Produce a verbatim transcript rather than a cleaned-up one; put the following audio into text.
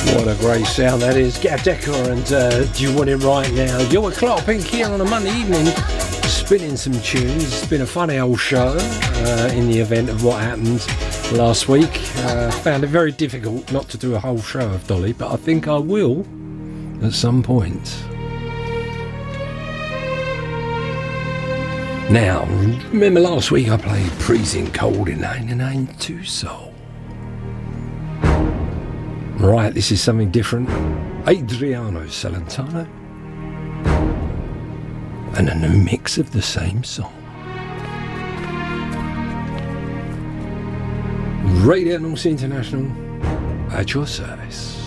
What a great sound that is. Gav Decker and uh, Do You Want It Right Now? You're with Clark Pink here on a Monday evening, spinning some tunes. It's been a funny old show uh, in the event of what happened last week. Uh, found it very difficult not to do a whole show of Dolly, but I think I will at some point. Now, remember last week I played Freezing Cold in ninety-nine two Soul. Right, this is something different. Adriano Celentano and a new mix of the same song. Radio North International at your service.